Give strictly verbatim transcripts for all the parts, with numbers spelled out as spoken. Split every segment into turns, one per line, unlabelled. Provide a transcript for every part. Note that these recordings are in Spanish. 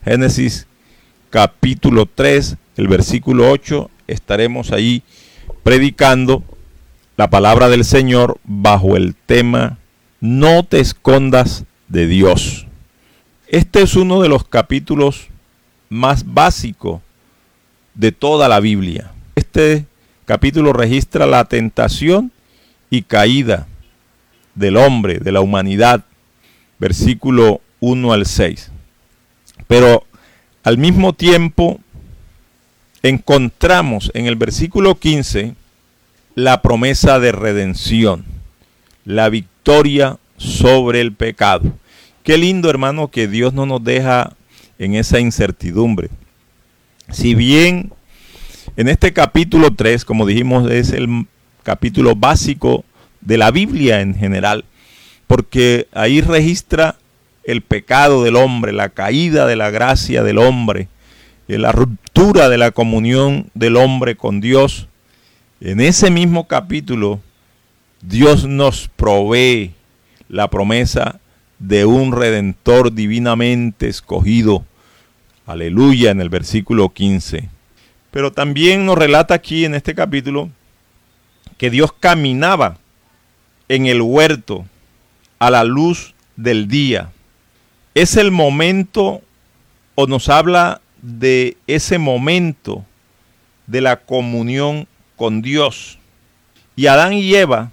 Génesis capítulo tres, el versículo ocho, estaremos ahí predicando la palabra del Señor bajo el tema No te escondas de Dios. Este es uno de los capítulos más básicos de toda la Biblia. Este capítulo registra la tentación y caída del hombre, de la humanidad, versículo uno al seis. Pero al mismo tiempo encontramos en el versículo quince la promesa de redención, la victoria sobre el pecado. Qué lindo, hermano, que Dios no nos deja en esa incertidumbre. Si bien en este capítulo tres, como dijimos, es el capítulo básico de la Biblia en general, porque ahí registra el pecado del hombre, la caída de la gracia del hombre, la ruptura de la comunión del hombre con Dios. En ese mismo capítulo, Dios nos provee la promesa de un redentor divinamente escogido. Aleluya, en el versículo quince. Pero también nos relata aquí en este capítulo que Dios caminaba en el huerto a la luz del día. Es el momento, o nos habla de ese momento de la comunión con Dios. Y Adán y Eva,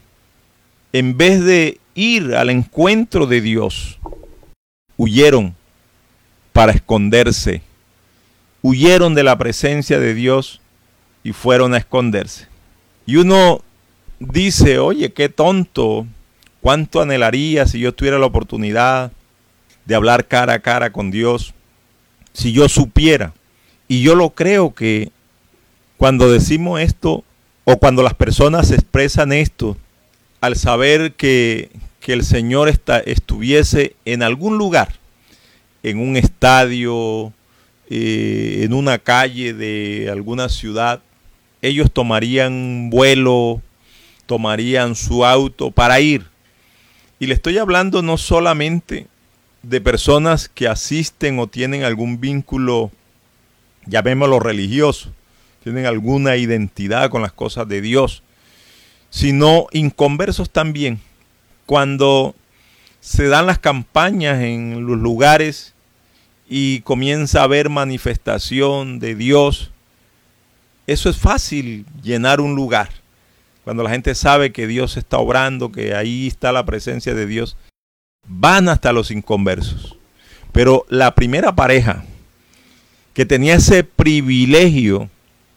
en vez de ir al encuentro de Dios, huyeron para esconderse. Huyeron de la presencia de Dios y fueron a esconderse. Y uno dice, oye, qué tonto, cuánto anhelaría si yo tuviera la oportunidad de hablar cara a cara con Dios, si yo supiera. Y yo lo creo que cuando decimos esto, o cuando las personas expresan esto, al saber que, que el Señor está, estuviese en algún lugar, en un estadio, eh, en una calle de alguna ciudad, ellos tomarían vuelo, tomarían su auto para ir. Y le estoy hablando no solamente de personas que asisten o tienen algún vínculo, llamémoslo religioso, tienen alguna identidad con las cosas de Dios, sino inconversos también. Cuando se dan las campañas en los lugares y comienza a haber manifestación de Dios, eso es fácil, llenar un lugar. Cuando la gente sabe que Dios está obrando, que ahí está la presencia de Dios, van hasta los inconversos. Pero la primera pareja que tenía ese privilegio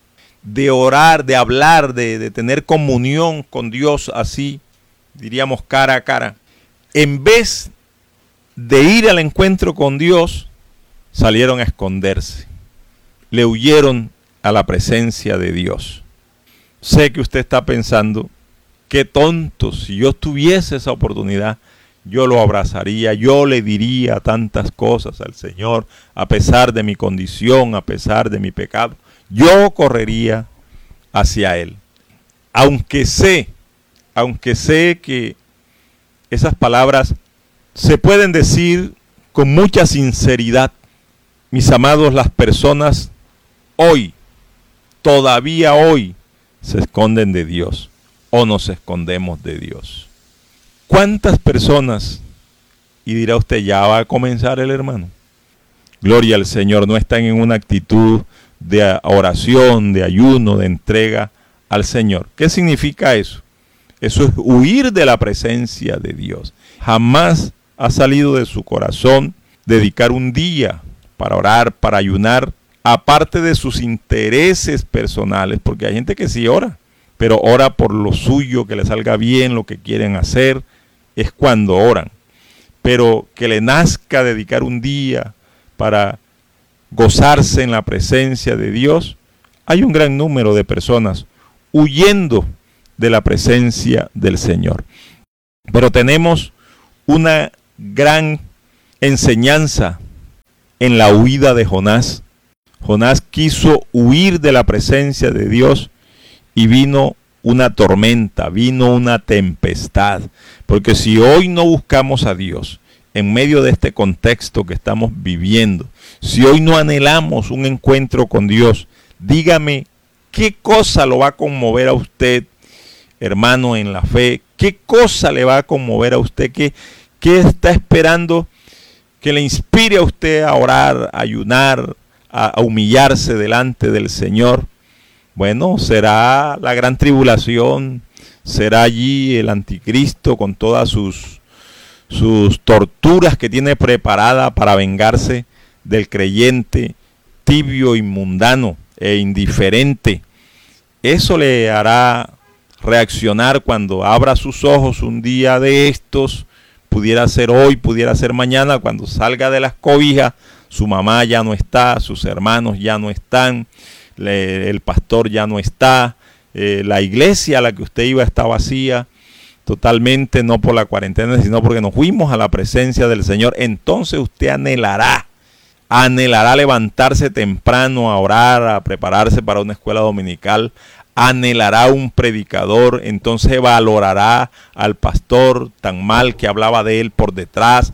de orar, de hablar, de, de tener comunión con Dios así, diríamos cara a cara, en vez de ir al encuentro con Dios, salieron a esconderse. Le huyeron a la presencia de Dios. Sé que usted está pensando, qué tonto, si yo tuviese esa oportunidad, yo lo abrazaría, yo le diría tantas cosas al Señor, a pesar de mi condición, a pesar de mi pecado. Yo correría hacia Él. Aunque sé, aunque sé que esas palabras se pueden decir con mucha sinceridad, mis amados, las personas hoy, todavía hoy, se esconden de Dios o nos escondemos de Dios. ¿Cuántas personas? Y dirá usted, ya va a comenzar el hermano. Gloria al Señor, no están en una actitud de oración, de ayuno, de entrega al Señor. ¿Qué significa eso? Eso es huir de la presencia de Dios. Jamás ha salido de su corazón dedicar un día para orar, para ayunar, aparte de sus intereses personales, porque hay gente que sí ora, pero ora por lo suyo, que le salga bien lo que quieren hacer, es cuando oran. Pero que le nazca dedicar un día para gozarse en la presencia de Dios, hay un gran número de personas huyendo de la presencia del Señor. Pero tenemos una gran enseñanza en la huida de Jonás. Jonás quiso huir de la presencia de Dios y vino una tormenta, vino una tempestad. Porque si hoy no buscamos a Dios, en medio de este contexto que estamos viviendo, si hoy no anhelamos un encuentro con Dios, dígame, ¿qué cosa lo va a conmover a usted, hermano, en la fe? ¿Qué cosa le va a conmover a usted? ¿Qué, qué está esperando que le inspire a usted a orar, a ayunar, a, a humillarse delante del Señor? Bueno, será la gran tribulación, será allí el anticristo con todas sus, sus torturas que tiene preparada para vengarse del creyente tibio y mundano e indiferente. Eso le hará reaccionar cuando abra sus ojos un día de estos, pudiera ser hoy, pudiera ser mañana, cuando salga de las cobijas, su mamá ya no está, sus hermanos ya no están, le, el pastor ya no está, eh, la iglesia a la que usted iba está vacía, totalmente, no por la cuarentena, sino porque nos fuimos a la presencia del Señor. Entonces usted anhelará, anhelará levantarse temprano a orar, a prepararse para una escuela dominical, anhelará un predicador, entonces valorará al pastor tan mal que hablaba de él por detrás,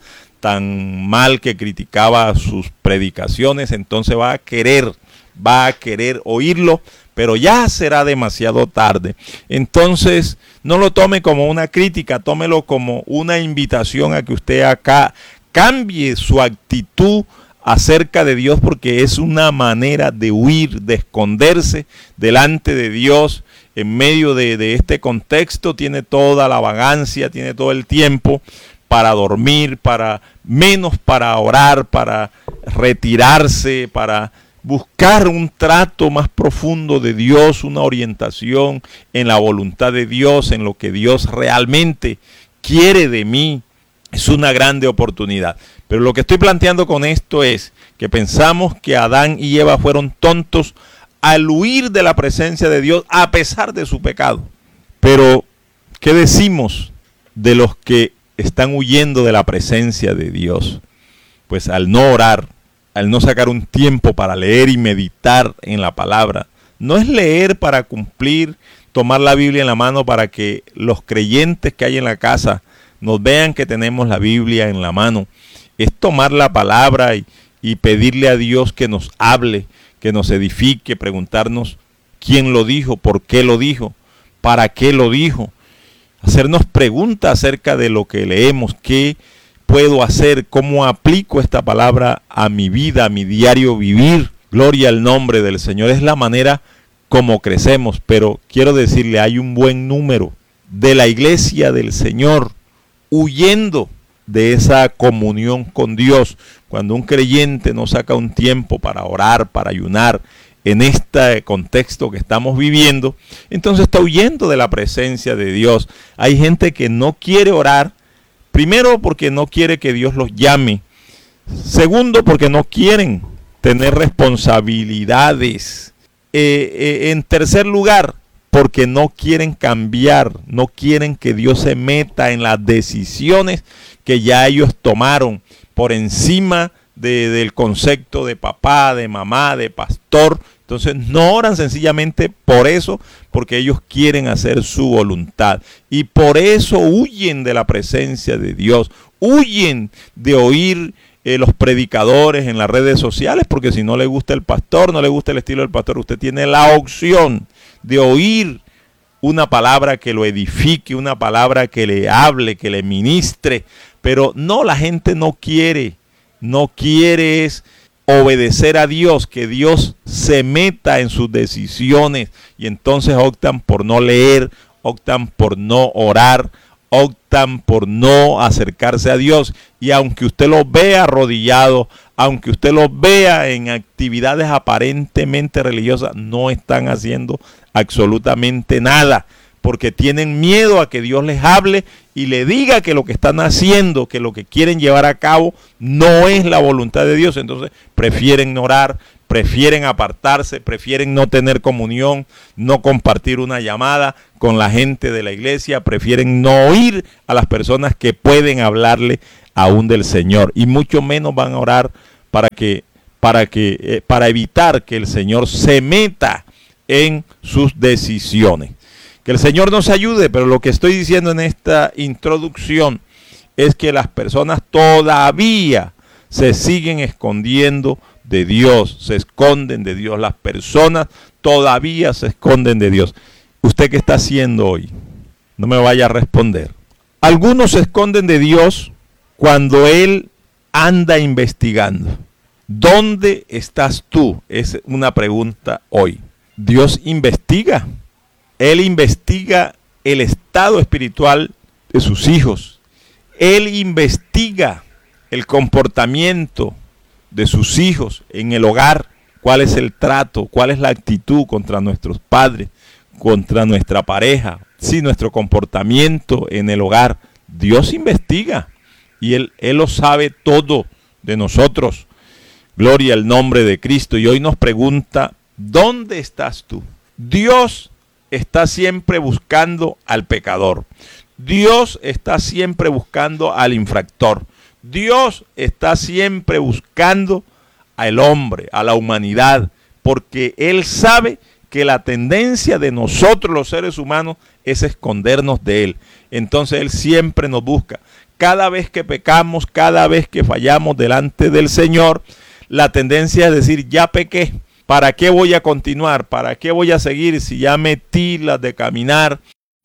tan mal que criticaba sus predicaciones, entonces va a querer, va a querer oírlo, pero ya será demasiado tarde. Entonces no lo tome como una crítica, tómelo como una invitación a que usted acá cambie su actitud acerca de Dios, porque es una manera de huir, de esconderse delante de Dios en medio de, de este contexto. Tiene toda la vagancia, tiene todo el tiempo para dormir, para menos para orar, para retirarse, para buscar un trato más profundo de Dios, una orientación en la voluntad de Dios, en lo que Dios realmente quiere de mí. Es una grande oportunidad. Pero lo que estoy planteando con esto es que pensamos que Adán y Eva fueron tontos al huir de la presencia de Dios a pesar de su pecado. Pero, ¿qué decimos de los que están huyendo de la presencia de Dios? Pues al no orar, al no sacar un tiempo para leer y meditar en la palabra. No es leer para cumplir, tomar la Biblia en la mano para que los creyentes que hay en la casa nos vean que tenemos la Biblia en la mano. Es tomar la palabra y, y pedirle a Dios que nos hable, que nos edifique, preguntarnos quién lo dijo, por qué lo dijo, para qué lo dijo. Hacernos preguntas acerca de lo que leemos, qué puedo hacer, cómo aplico esta palabra a mi vida, a mi diario vivir. Gloria al nombre del Señor. Es la manera como crecemos, pero quiero decirle, hay un buen número de la iglesia del Señor huyendo de esa comunión con Dios. Cuando un creyente no saca un tiempo para orar, para ayunar, en este contexto que estamos viviendo, entonces está huyendo de la presencia de Dios. Hay gente que no quiere orar, primero porque no quiere que Dios los llame, segundo porque no quieren tener responsabilidades, eh, eh, en tercer lugar porque no quieren cambiar, no quieren que Dios se meta en las decisiones que ya ellos tomaron por encima de, del concepto de papá, de mamá, de pastor. Entonces no oran sencillamente por eso, porque ellos quieren hacer su voluntad. Y por eso huyen de la presencia de Dios, huyen de oír eh, los predicadores en las redes sociales, porque si no le gusta el pastor, no le gusta el estilo del pastor, usted tiene la opción de oír una palabra que lo edifique, una palabra que le hable, que le ministre. Pero no, la gente no quiere, no quiere es obedecer a Dios, que Dios se meta en sus decisiones, y entonces optan por no leer, optan por no orar, optan por no acercarse a Dios. Y aunque usted los vea arrodillados, aunque usted los vea en actividades aparentemente religiosas, no están haciendo absolutamente nada, porque tienen miedo a que Dios les hable y le diga que lo que están haciendo, que lo que quieren llevar a cabo no es la voluntad de Dios. Entonces prefieren orar, prefieren apartarse, prefieren no tener comunión, no compartir una llamada con la gente de la iglesia, prefieren no oír a las personas que pueden hablarle aún del Señor, y mucho menos van a orar para que para que eh, para evitar que el Señor se meta en sus decisiones. Que el Señor nos ayude, pero lo que estoy diciendo en esta introducción es que las personas todavía se siguen escondiendo de Dios, se esconden de Dios. Las personas todavía se esconden de Dios. ¿Usted qué está haciendo hoy? No me vaya a responder. Algunos se esconden de Dios cuando Él anda investigando. ¿Dónde estás tú? Es una pregunta hoy. Dios investiga. Él investiga el estado espiritual de sus hijos. Él investiga el comportamiento de sus hijos en el hogar. ¿Cuál es el trato? ¿Cuál es la actitud contra nuestros padres? Contra nuestra pareja. Sí, nuestro comportamiento en el hogar. Dios investiga. Y Él, Él lo sabe todo de nosotros. Gloria al nombre de Cristo. Y hoy nos pregunta, ¿dónde estás tú? Dios está siempre buscando al pecador. Dios está siempre buscando al infractor. Dios está siempre buscando al hombre, a la humanidad, porque Él sabe que la tendencia de nosotros los seres humanos es escondernos de Él. Entonces Él siempre nos busca. Cada vez que pecamos, cada vez que fallamos delante del Señor, la tendencia es decir, ya pequé, ¿para qué voy a continuar? ¿Para qué voy a seguir si ya metí las de caminar?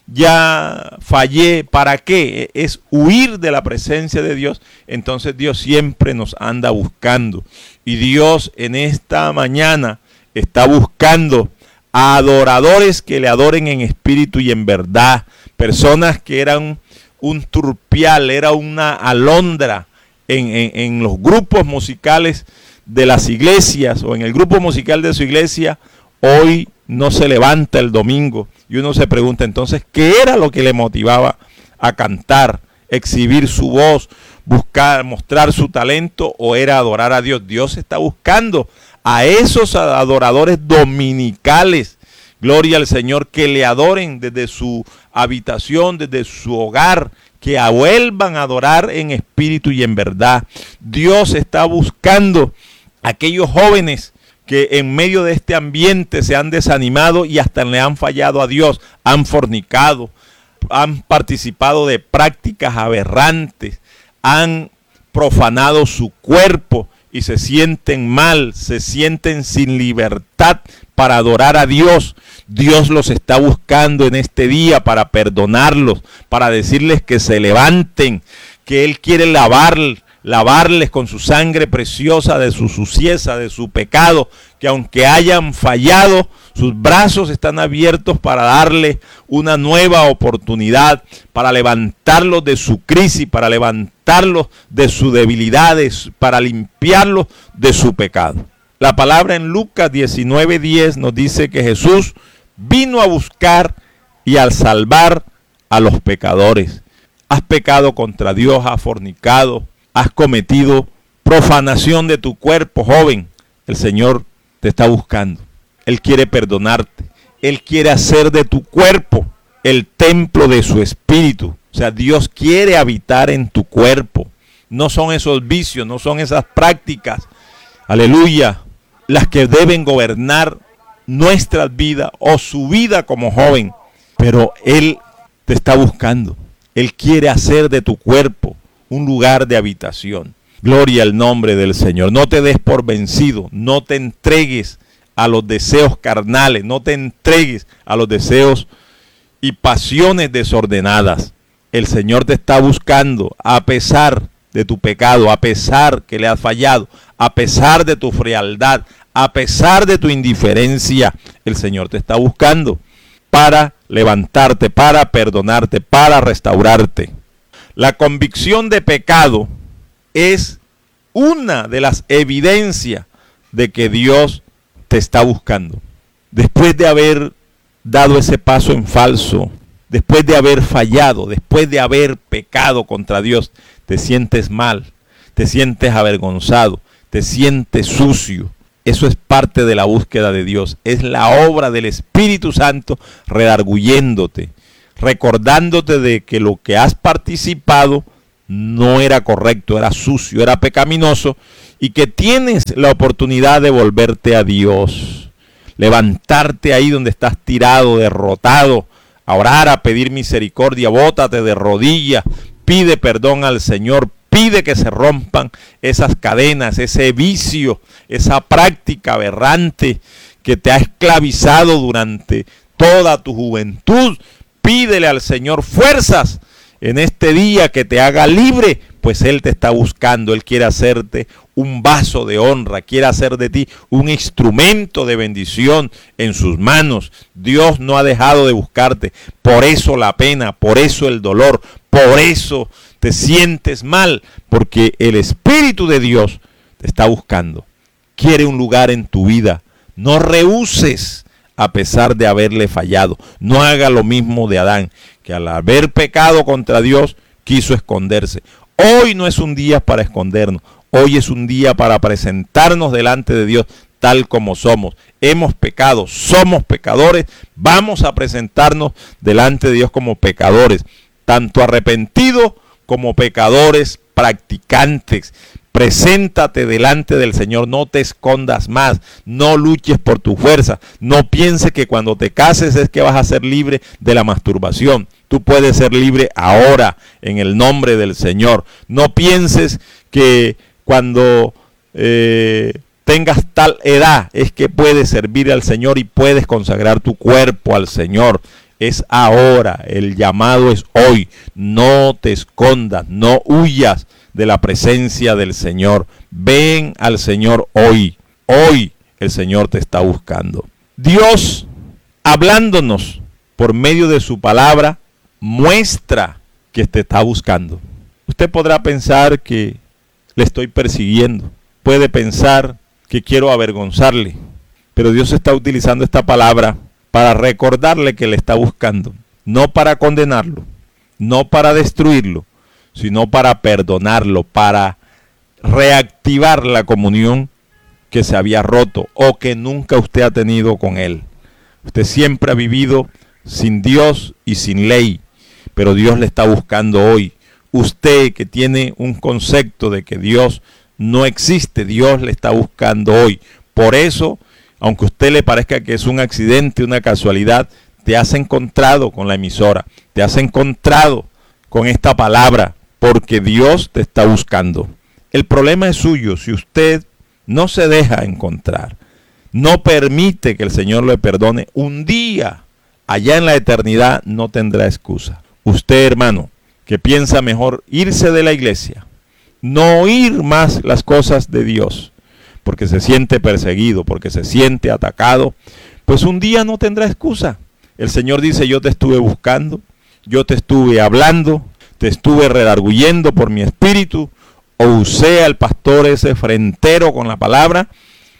Ya fallé, ¿para qué? Es huir de la presencia de Dios. Entonces Dios siempre nos anda buscando. Y Dios en esta mañana está buscando a adoradores que le adoren en espíritu y en verdad. Personas que eran un turpial, era una alondra en, en, en los grupos musicales de las iglesias o en el grupo musical de su iglesia. Hoy no se levanta el domingo y uno se pregunta entonces qué era lo que le motivaba a cantar, exhibir su voz, buscar, mostrar su talento, o era adorar a Dios. Dios está buscando a esos adoradores dominicales, gloria al Señor, que le adoren desde su habitación, desde su hogar, que vuelvan a adorar en espíritu y en verdad. Dios está buscando a aquellos jóvenes que en medio de este ambiente se han desanimado y hasta le han fallado a Dios, han fornicado, han participado de prácticas aberrantes, han profanado su cuerpo y se sienten mal, se sienten sin libertad para adorar a Dios. Dios los está buscando en este día para perdonarlos, para decirles que se levanten, que Él quiere lavar lavarles con su sangre preciosa de su suciedad, de su pecado, que aunque hayan fallado, sus brazos están abiertos para darles una nueva oportunidad, para levantarlos de su crisis, para levantarlos de sus debilidades, para limpiarlos de su pecado. La palabra en Lucas diecinueve diez nos dice que Jesús vino a buscar y a salvar a los pecadores. Has pecado contra Dios, has fornicado, has cometido profanación de tu cuerpo, joven. El Señor te está buscando. Él quiere perdonarte. Él quiere hacer de tu cuerpo el templo de su espíritu. O sea, Dios quiere habitar en tu cuerpo. No son esos vicios, no son esas prácticas, aleluya, las que deben gobernar nuestras vidas o su vida como joven. Pero Él te está buscando. Él quiere hacer de tu cuerpo un lugar de habitación. Gloria al nombre del Señor. No te des por vencido, no te entregues a los deseos carnales, no te entregues a los deseos y pasiones desordenadas. El Señor te está buscando a pesar de tu pecado, a pesar que le has fallado, a pesar de tu frialdad, a pesar de tu indiferencia. El Señor te está buscando para levantarte, para perdonarte, para restaurarte. La convicción de pecado es una de las evidencias de que Dios te está buscando. Después de haber dado ese paso en falso, después de haber fallado, después de haber pecado contra Dios, te sientes mal, te sientes avergonzado, te sientes sucio. Eso es parte de la búsqueda de Dios. Es la obra del Espíritu Santo redarguyéndote, recordándote de que lo que has participado no era correcto, era sucio, era pecaminoso, y que tienes la oportunidad de volverte a Dios, levantarte ahí donde estás tirado, derrotado, a orar, a pedir misericordia, bótate de rodillas, pide perdón al Señor, pide que se rompan esas cadenas, ese vicio, esa práctica aberrante que te ha esclavizado durante toda tu juventud. Pídele al Señor fuerzas en este día, que te haga libre, pues Él te está buscando. Él quiere hacerte un vaso de honra, quiere hacer de ti un instrumento de bendición en sus manos. Dios no ha dejado de buscarte. Por eso la pena, por eso el dolor, por eso te sientes mal, porque el Espíritu de Dios te está buscando. Quiere un lugar en tu vida. No rehuses a pesar de haberle fallado. No haga lo mismo de Adán, que al haber pecado contra Dios quiso esconderse. Hoy no es un día para escondernos. Hoy es un día para presentarnos delante de Dios tal como somos. Hemos pecado, somos pecadores. Vamos a presentarnos delante de Dios como pecadores, tanto arrepentidos como pecadores practicantes. Preséntate delante del Señor, no te escondas más, no luches por tu fuerza, no pienses que cuando te cases es que vas a ser libre de la masturbación. Tú puedes ser libre ahora en el nombre del Señor. No pienses que cuando eh, tengas tal edad es que puedes servir al Señor y puedes consagrar tu cuerpo al Señor. Es ahora, el llamado es hoy. No te escondas, no huyas de la presencia del Señor. Ven al Señor hoy. Hoy el Señor te está buscando. Dios, hablándonos por medio de su palabra, muestra que te está buscando. Usted podrá pensar que le estoy persiguiendo. Puede pensar que quiero avergonzarle. Pero Dios está utilizando esta palabra para recordarle que le está buscando. No para condenarlo, no para destruirlo, sino para perdonarlo, para reactivar la comunión que se había roto o que nunca usted ha tenido con Él. Usted siempre ha vivido sin Dios y sin ley, pero Dios le está buscando hoy. Usted que tiene un concepto de que Dios no existe, Dios le está buscando hoy. Por eso, aunque a usted le parezca que es un accidente, una casualidad, te has encontrado con la emisora, te has encontrado con esta palabra, porque Dios te está buscando. El problema es suyo si usted no se deja encontrar, no permite que el Señor le perdone. Un día, allá en la eternidad, no tendrá excusa. Usted, hermano, que piensa mejor irse de la iglesia, no oír más las cosas de Dios, porque se siente perseguido, porque se siente atacado, pues un día no tendrá excusa. El Señor dice: yo te estuve buscando, yo te estuve hablando, te estuve redarguyendo por mi espíritu, o usé al pastor ese frentero con la palabra.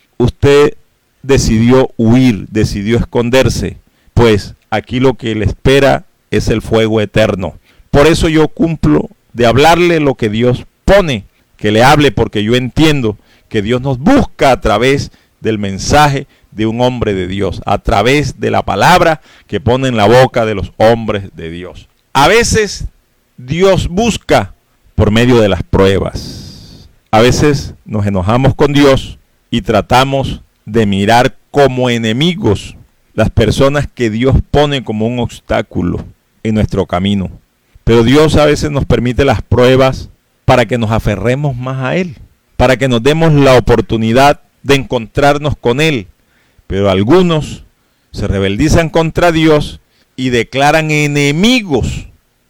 Usted decidió huir, decidió esconderse, pues aquí lo que le espera es el fuego eterno. Por eso yo cumplo de hablarle lo que Dios pone, que le hable, porque yo entiendo que Dios nos busca a través del mensaje de un hombre de Dios, a través de la palabra que pone en la boca de los hombres de Dios. A veces Dios busca por medio de las pruebas. A veces nos enojamos con Dios y tratamos de mirar como enemigos las personas que Dios pone como un obstáculo en nuestro camino. Pero Dios a veces nos permite las pruebas para que nos aferremos más a Él, para que nos demos la oportunidad de encontrarnos con Él. Pero algunos se rebeldizan contra Dios y declaran enemigos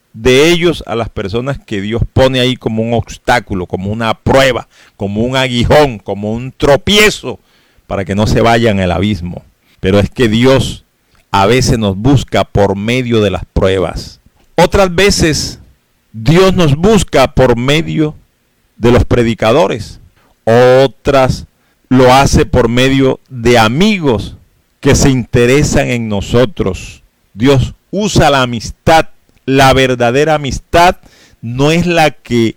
de ellos a las personas que Dios pone ahí como un obstáculo, como una prueba, como un aguijón, como un tropiezo, para que no se vayan al abismo. Pero es que Dios a veces nos busca por medio de las pruebas. Otras veces Dios nos busca por medio de los predicadores. Otras lo hace por medio de amigos que se interesan en nosotros. Dios usa la amistad. La verdadera amistad no es la que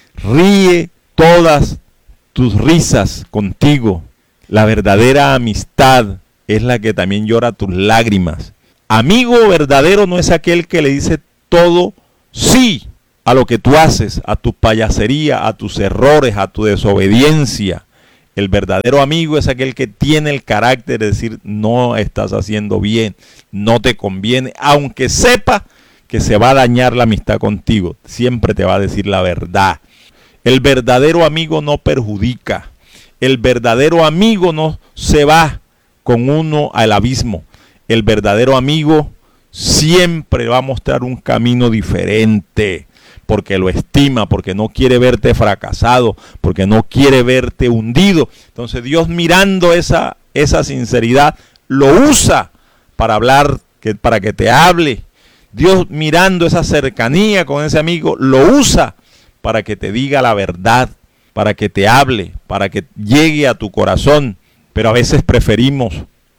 ríe todas tus risas contigo. La verdadera amistad es la que también llora tus lágrimas. Amigo verdadero no es aquel que le dice todo sí a lo que tú haces, a tu payasería, a tus errores, a tu desobediencia. El verdadero amigo es aquel que tiene el carácter de decir: no estás haciendo bien, no te conviene, aunque sepa que se va a dañar la amistad contigo, siempre te va a decir la verdad. El verdadero amigo no perjudica. El verdadero amigo no se va con uno al abismo. El verdadero amigo siempre va a mostrar un camino diferente, porque lo estima, porque no quiere verte fracasado, porque no quiere verte hundido. Entonces Dios, mirando esa, esa sinceridad, lo usa para hablar, que, para que te hable. Dios, mirando esa cercanía con ese amigo, lo usa para que te diga la verdad, para que te hable, para que llegue a tu corazón. Pero a veces preferimos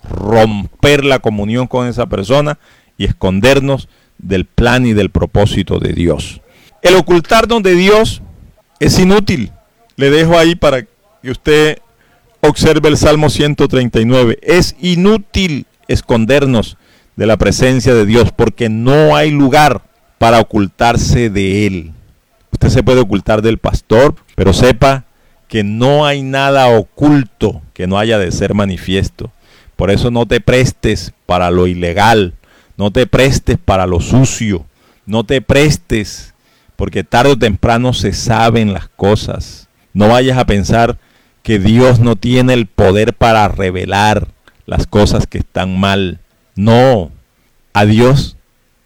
romper la comunión con esa persona y escondernos del plan y del propósito de Dios. El ocultarnos de Dios es inútil. Le dejo ahí para que usted observe el Salmo ciento treinta y nueve. Es inútil escondernos de la presencia de Dios, porque no hay lugar para ocultarse de Él. Usted se puede ocultar del pastor, pero sepa que no hay nada oculto que no haya de ser manifiesto. Por eso no te prestes para lo ilegal, no te prestes para lo sucio, no te prestes, porque tarde o temprano se saben las cosas. No vayas a pensar que Dios no tiene el poder para revelar las cosas que están mal. No, a Dios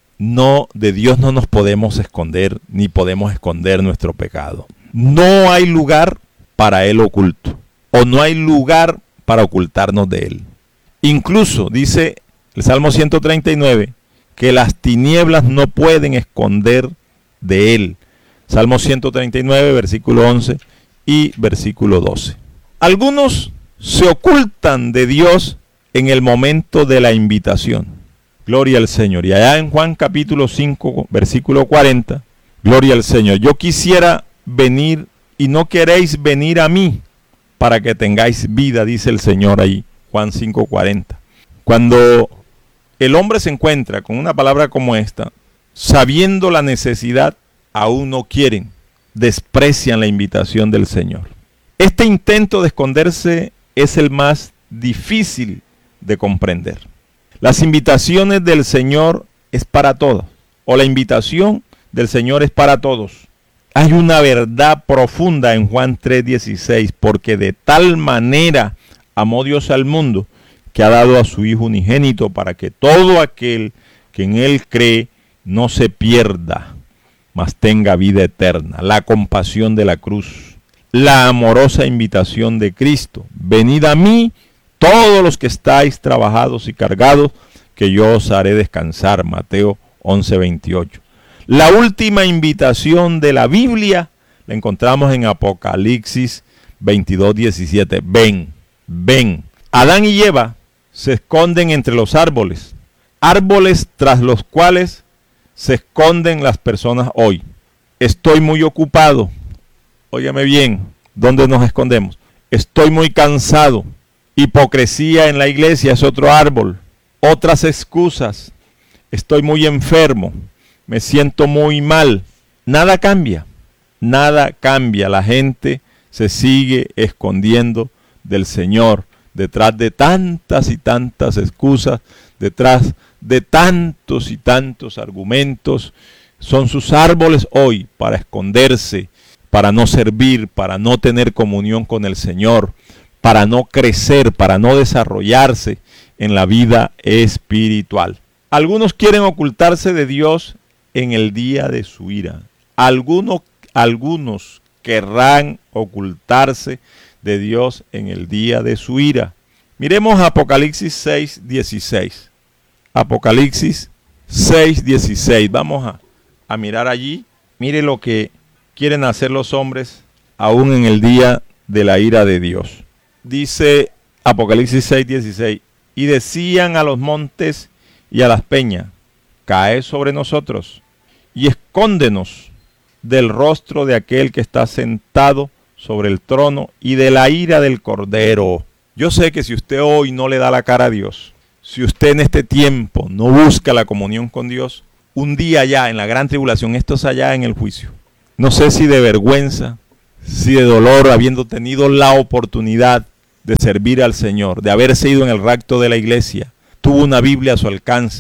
no, de Dios no nos podemos esconder, ni podemos esconder nuestro pecado. No hay lugar para Él oculto, o no hay lugar para ocultarnos de Él. Incluso dice el Salmo ciento treinta y nueve que las tinieblas no pueden esconder de Él. Salmo ciento treinta y nueve, versículo once y versículo doce. Algunos se ocultan de Dios en el momento de la invitación. Gloria al Señor. Y allá en Juan capítulo cinco, versículo cuarenta, gloria al Señor. Yo quisiera venir y no queréis venir a mí para que tengáis vida, dice el Señor ahí, Juan cinco cuarenta. Cuando el hombre se encuentra con una palabra como esta, sabiendo la necesidad, aún no quieren, desprecian la invitación del Señor. Este intento de esconderse es el más difícil de comprender. Las invitaciones del Señor es para todos, o la invitación del Señor es para todos. Hay una verdad profunda en Juan tres dieciséis, porque de tal manera amó Dios al mundo, que ha dado a su Hijo unigénito, para que todo aquel que en Él cree no se pierda, mas tenga vida eterna. La compasión de la cruz, la amorosa invitación de Cristo. Venid a mí, todos los que estáis trabajados y cargados, que yo os haré descansar. Mateo once veintiocho. La última invitación de la Biblia la encontramos en Apocalipsis veintidós diecisiete. Ven, ven. Adán y Eva se esconden entre los árboles, árboles tras los cuales se esconden las personas hoy. Estoy muy ocupado. Óigame bien, ¿dónde nos escondemos? Estoy muy cansado. Hipocresía en la iglesia es otro árbol. Otras excusas. Estoy muy enfermo. Me siento muy mal. Nada cambia. Nada cambia. La gente se sigue escondiendo del Señor detrás de tantas y tantas excusas, detrás de tantos y tantos argumentos. Son sus árboles hoy para esconderse, para no servir, para no tener comunión con el Señor, para no crecer, para no desarrollarse en la vida espiritual. Algunos quieren ocultarse de Dios en el día de su ira. Algunos, algunos querrán ocultarse de Dios en el día de su ira. Miremos Apocalipsis seis dieciséis. Apocalipsis seis dieciséis. Vamos a, a mirar allí. Mire lo que quieren hacer los hombres aún en el día de la ira de Dios. Dice Apocalipsis seis dieciséis. Y decían a los montes y a las peñas: caed sobre nosotros y escóndenos del rostro de aquel que está sentado sobre el trono y de la ira del Cordero. Yo sé que si usted hoy no le da la cara a Dios, si usted en este tiempo no busca la comunión con Dios, un día allá en la gran tribulación, esto es allá en el juicio, no sé si de vergüenza, si de dolor, habiendo tenido la oportunidad de servir al Señor, de haberse ido en el rapto de la iglesia, tuvo una Biblia a su alcance,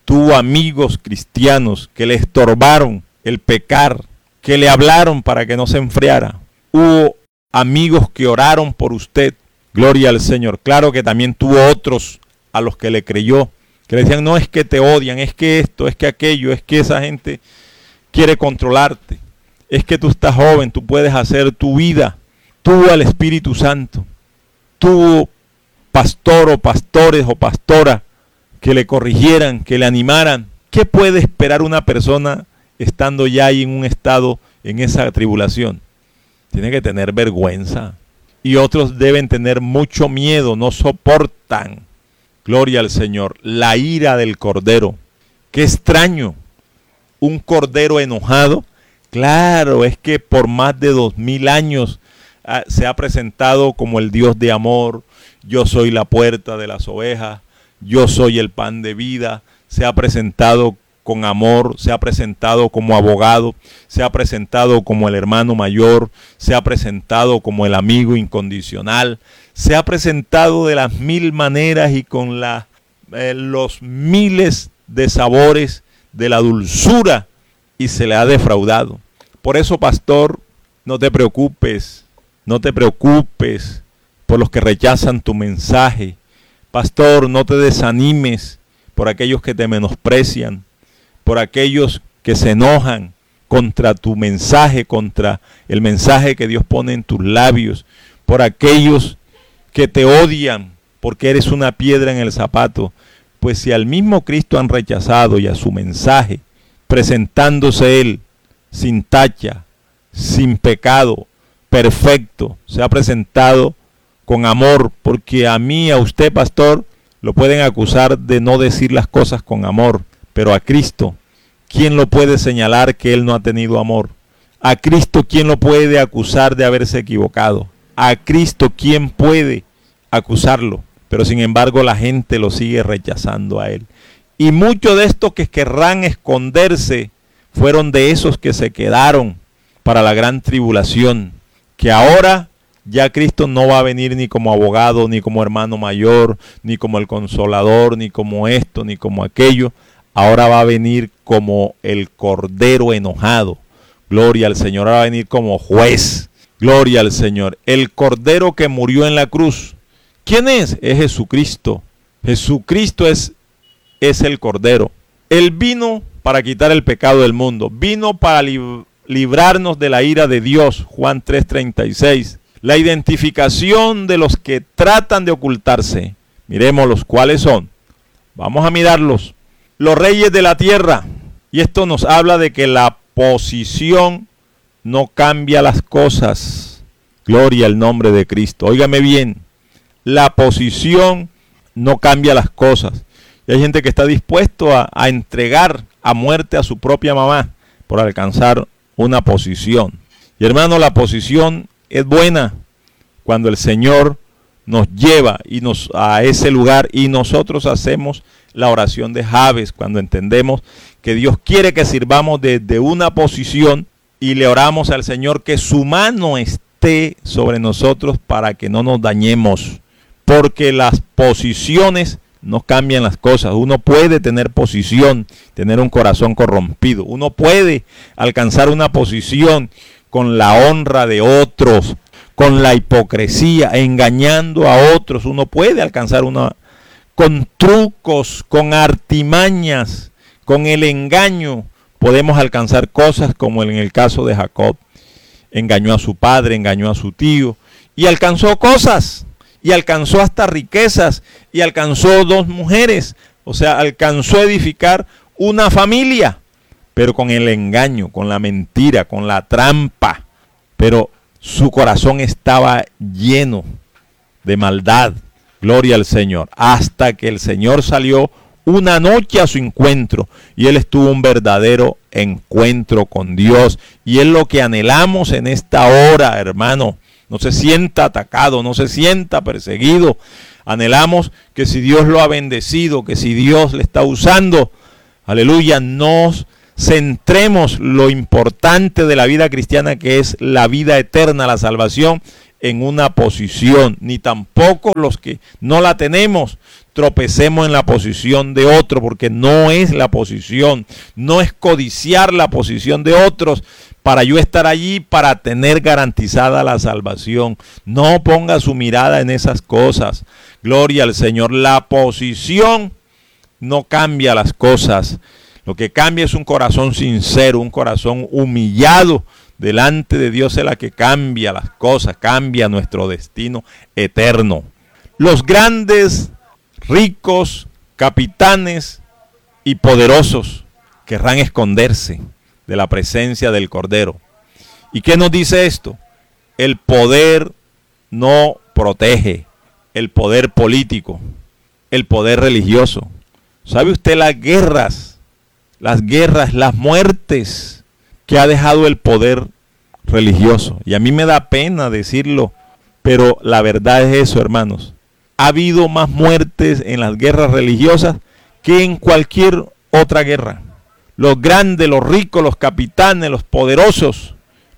tuvo amigos cristianos que le estorbaron el pecar, que le hablaron para que no se enfriara. Hubo amigos que oraron por usted. Gloria al Señor. Claro que también tuvo otros a los que le creyó, que le decían, no es que te odian, es que esto, es que aquello, es que esa gente quiere controlarte. Es que tú estás joven, tú puedes hacer tu vida. Tuvo al Espíritu Santo. Tuvo pastor o pastores o pastora que le corrigieran, que le animaran. ¿Qué puede esperar una persona estando ya ahí en un estado, en esa tribulación? Tiene que tener vergüenza. Y otros deben tener mucho miedo, no soportan, gloria al Señor, la ira del cordero. Qué extraño, un cordero enojado. Claro, es que por más de dos mil años ah, se ha presentado como el Dios de amor. Yo soy la puerta de las ovejas, yo soy el pan de vida. Se ha presentado con amor, se ha presentado como abogado, se ha presentado como el hermano mayor, se ha presentado como el amigo incondicional, se ha presentado de las mil maneras y con la, eh, los miles de sabores de la dulzura, y se le ha defraudado. Por eso, pastor, no te preocupes, no te preocupes por los que rechazan tu mensaje. Pastor, no te desanimes por aquellos que te menosprecian, por aquellos que se enojan contra tu mensaje, contra el mensaje que Dios pone en tus labios, por aquellos que te odian porque eres una piedra en el zapato. Pues si al mismo Cristo han rechazado y a su mensaje, presentándose Él sin tacha, sin pecado, perfecto, se ha presentado con amor, porque a mí, a usted, pastor, lo pueden acusar de no decir las cosas con amor, pero a Cristo, ¿quién lo puede señalar que Él no ha tenido amor? A Cristo, ¿quién lo puede acusar de haberse equivocado? A Cristo, ¿quién puede acusarlo? Pero sin embargo la gente lo sigue rechazando a Él. Y muchos de estos que querrán esconderse fueron de esos que se quedaron para la gran tribulación, que ahora ya Cristo no va a venir ni como abogado, ni como hermano mayor, ni como el consolador, ni como esto, ni como aquello. Ahora va a venir como el cordero enojado. Gloria al Señor. Ahora va a venir como juez. Gloria al Señor. El cordero que murió en la cruz. ¿Quién es? Es Jesucristo. Jesucristo es, es el cordero. Él vino para quitar el pecado del mundo. Vino para lib- librarnos de la ira de Dios. Juan tres treinta y seis. La identificación de los que tratan de ocultarse. Miremos los cuáles son. Vamos a mirarlos. Los reyes de la tierra. Y esto nos habla de que la posición no cambia las cosas. Gloria al nombre de Cristo. Óigame bien. La posición no cambia las cosas. Y hay gente que está dispuesto a, a entregar a muerte a su propia mamá por alcanzar una posición. Y hermano, la posición es buena cuando el Señor nos lleva y nos, a ese lugar y nosotros hacemos la oración de Jabes, cuando entendemos que Dios quiere que sirvamos desde una posición y le oramos al Señor que su mano esté sobre nosotros para que no nos dañemos, porque las posiciones no cambian las cosas. Uno puede tener posición, tener un corazón corrompido, uno puede alcanzar una posición con la honra de otros, con la hipocresía, engañando a otros. Uno puede alcanzar una, con trucos, con artimañas, con el engaño, podemos alcanzar cosas como en el caso de Jacob. Engañó a su padre, engañó a su tío y alcanzó cosas, y alcanzó hasta riquezas, y alcanzó dos mujeres, o sea, alcanzó a edificar una familia, pero con el engaño, con la mentira, con la trampa. Pero su corazón estaba lleno de maldad. Gloria al Señor. Hasta que el Señor salió una noche a su encuentro y él estuvo un verdadero encuentro con Dios. Y es lo que anhelamos en esta hora, hermano. No se sienta atacado, no se sienta perseguido. Anhelamos que si Dios lo ha bendecido, que si Dios le está usando, aleluya, nos centremos lo importante de la vida cristiana, que es la vida eterna, la salvación, en una posición, ni tampoco los que no la tenemos tropecemos en la posición de otro, porque no es la posición, no es codiciar la posición de otros para yo estar allí para tener garantizada la salvación. No ponga su mirada en esas cosas. Gloria al Señor. La posición no cambia las cosas. Lo que cambia es un corazón sincero, un corazón humillado delante de Dios, es la que cambia las cosas, cambia nuestro destino eterno. Los grandes, ricos, capitanes y poderosos querrán esconderse de la presencia del Cordero. ¿Y qué nos dice esto? El poder no protege, el poder político, el poder religioso. ¿Sabe usted las guerras, las guerras, las muertes que ha dejado el poder religioso? Y a mí me da pena decirlo, pero la verdad es eso, hermanos. Ha habido más muertes en las guerras religiosas que en cualquier otra guerra. Los grandes, los ricos, los capitanes, los poderosos,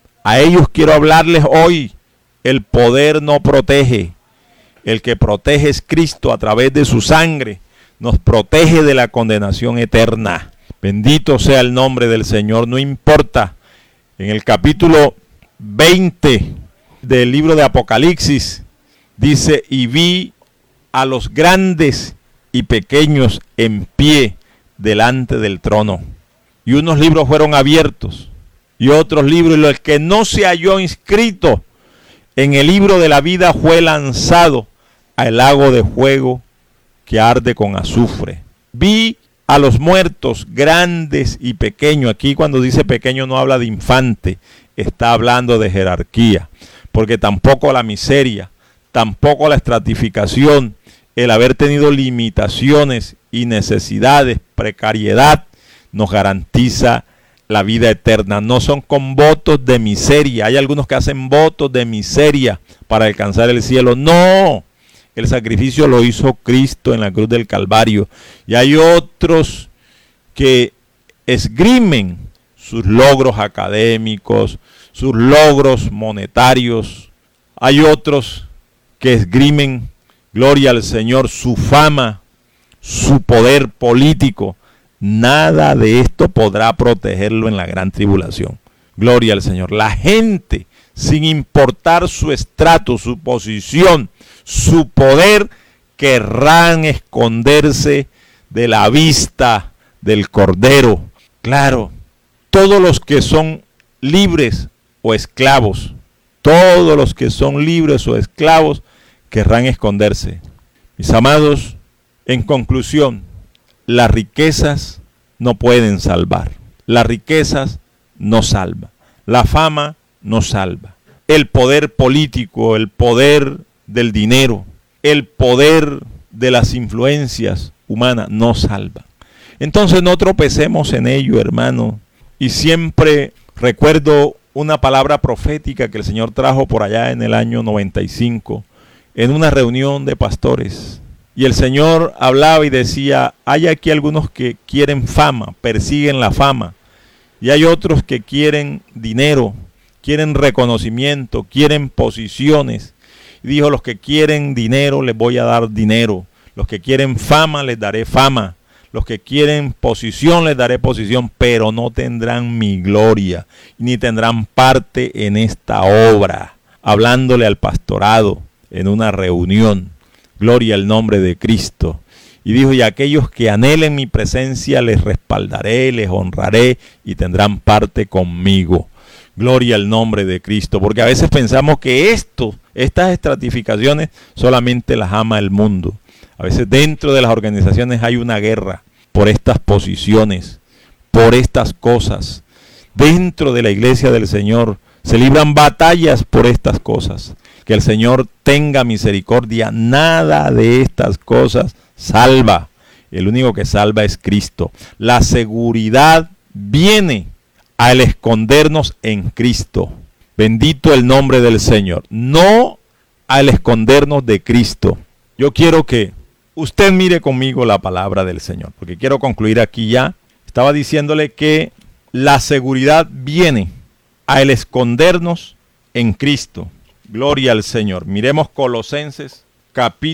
a ellos quiero hablarles hoy. El poder no protege. El que protege es Cristo a través de su sangre. Nos protege de la condenación eterna. Bendito sea el nombre del Señor. No importa. En el capítulo veinte del libro de Apocalipsis dice: y vi a los grandes y pequeños en pie delante del trono. Y unos libros fueron abiertos y otros libros, y el que no se halló inscrito en el libro de la vida fue lanzado al lago de fuego que arde con azufre. Vi a los muertos, grandes y pequeños. Aquí cuando dice pequeño no habla de infante, está hablando de jerarquía, porque tampoco la miseria, tampoco la estratificación, el haber tenido limitaciones y necesidades, precariedad, nos garantiza la vida eterna. No son con votos de miseria. Hay algunos que hacen votos de miseria para alcanzar el cielo. No, el sacrificio lo hizo Cristo en la cruz del Calvario. Y hay otros que esgrimen sus logros académicos, sus logros monetarios. Hay otros que esgrimen, gloria al Señor, su fama, su poder político. Nada de esto podrá protegerlo en la gran tribulación. Gloria al Señor. La gente, sin importar su estrato, su posición, su poder, querrán esconderse de la vista del Cordero. Claro, todos los que son libres o esclavos, todos los que son libres o esclavos querrán esconderse. Mis amados, en conclusión, las riquezas no pueden salvar. Las riquezas no salvan. La fama no salva. El poder político, el poder del dinero, el poder de las influencias humanas no salvan. Entonces no tropecemos en ello, hermano. Y siempre recuerdo una palabra profética que el Señor trajo por allá en el año noventa y cinco, en una reunión de pastores. Y el Señor hablaba y decía: hay aquí algunos que quieren fama, persiguen la fama. Y hay otros que quieren dinero, quieren reconocimiento, quieren posiciones. Y dijo: los que quieren dinero les voy a dar dinero. Los que quieren fama les daré fama. Los que quieren posición les daré posición, pero no tendrán mi gloria, ni tendrán parte en esta obra. Hablándole al pastorado en una reunión. Gloria al nombre de Cristo. Y dijo: y aquellos que anhelen mi presencia les respaldaré, les honraré y tendrán parte conmigo. Gloria al nombre de Cristo. Porque a veces pensamos que esto, estas estratificaciones solamente las ama el mundo. A veces dentro de las organizaciones hay una guerra por estas posiciones, por estas cosas. Dentro de la iglesia del Señor se libran batallas por estas cosas. Que el Señor tenga misericordia. Nada de estas cosas salva. El único que salva es Cristo. La seguridad viene al escondernos en Cristo. Bendito el nombre del Señor. No al escondernos de Cristo. Yo quiero que usted mire conmigo la palabra del Señor, porque quiero concluir aquí ya. Estaba diciéndole que la seguridad viene al escondernos en Cristo. Gloria al Señor. Miremos Colosenses capítulo